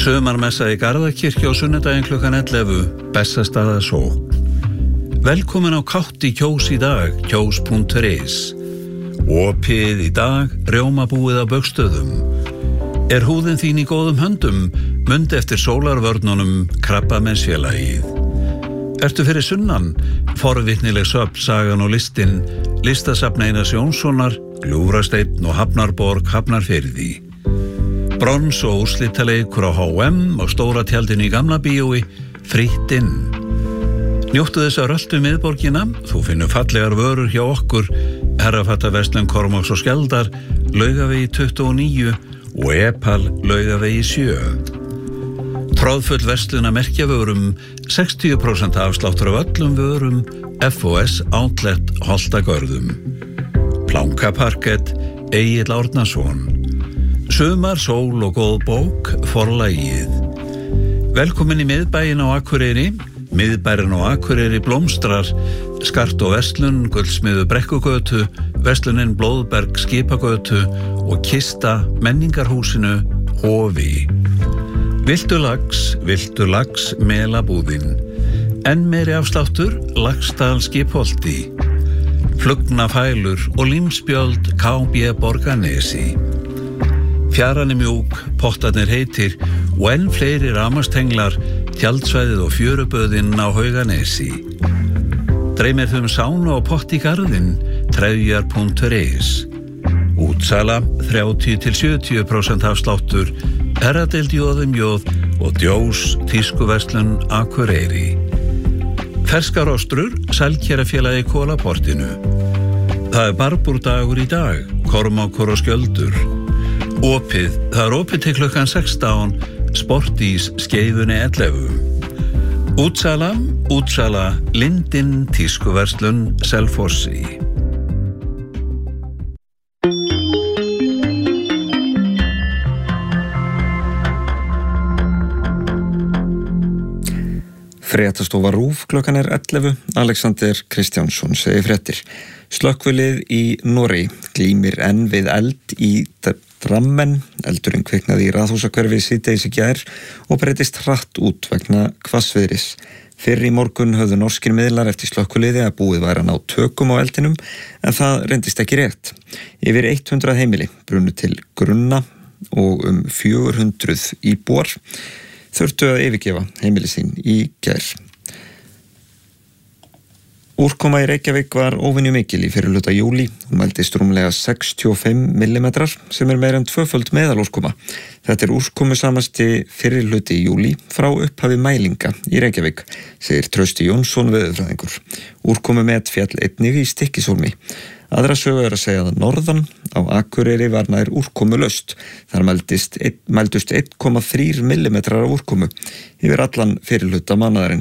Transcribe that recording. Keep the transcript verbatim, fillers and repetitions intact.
Sumarmessa í Garðakirkju á sunnudaginn klukkan ellefu, Bessastaða sókn. Velkomin á Kátt í Kjós í dag, kjós punktur is. Opið í dag, rjómabúið á Baugstöðum. Er húðin þín í góðum höndum, mundi eftir sólarvörnunum Krabbameinsfélagið. Ertu fyrir sunnan, forvitnileg söfn, sagan og listin, listasafn Einars Jónssonar, Gljúfrasteinn og Hafnarborg, Hafnarfirði. Brons og úrslitaleikur á H M og stóra tjaldinu í Gamla bíói, frítt inn. Njóttu þess að röltu miðborgina, þú finnur fallegar vörur hjá okkur, Herrafattaverslun Kormáks og Skjaldar, Laugavegi tuttugu og níu og Epal Laugavegi sjö. Tróðfull verslun að merkjavörum, sextíu prósent afsláttur af öllum vörum, F O S Outlet Holtagörðum. Plankaparkett, Egill Árnason. Sumar, sól og góð bók, Forlagið. Velkomin í miðbæinn á Akureyri. Miðbærinn á Akureyri blómstrar, Skart og verslun, Gullsmiðu Brekkugötu, verslunin Blóðberg Skipagötu og Kista menningarhúsinu Hofi. Viltu lax, viltu lax, melabúðin. Enn meiri afsláttur, Laxdal Skipholti. Flugnafælur og límspjöld K B Borgarnesi. Fjaran er mjúk, pottarnir heitir og enn fleiri ramastenglar, tjaldsvæðið og fjöruböðinn á Hauganesi. Dreymir þum sánu og pott í garðinn, trefjar punktur is. Útsala, þrjátíu til sjötíu prósent afsláttur, herradeild Jóðum Jóð og Djós tískuverslun Akureyri. Ferskarostrur, Sælkerafélagi Kólaportinu. Það er barbúrdagur í dag, Kormákur og Skjöldur. Opið, það er opið til klukkan sextán, Sportís Skeifunni ellefu. Útsala, útsala, Lindin tískuverslun Selfossi. Fréttastofa RÚV klukkan er ellefu, Alexander Kristjánsson segir fréttir. Slökkvilið í Noregi glímir enn við eld í Drammen, eldurinn kviknaði í Raðhúsahverfi síðdegis í gær og breytist hratt út vegna hvassviðris. Fyrr í morgun höfðu norskir miðlar eftir slökkviliði að búið væri að ná tökum á eldinum, en það reyndist ekki rétt. Yfir hundrað heimili brunnu til grunna og um fjögur hundruð íbúar þurftu að yfirgefa heimili sín í gær. Úrkoma í Reykjavík var óvenju mikil í fyrrihluta júlí, hún mældist rúmlega sextíu og fimm millimetrar sem er meira en tvöföld meðalúrkoma. Þetta er úrkomusamasti fyrrihluti í júlí frá upphafi mælinga í Reykjavík, segir Trausti Jónsson veðurfræðingur. Úrkomumet féll einnig í Stykkishólmi. Aðra sögu er að segja að norðan á Akureyri var nær úrkomulaust. Þar mældist, mældust einn komma þrír millimetrar af úrkomu yfir allan fyrrihluta mánaðarins.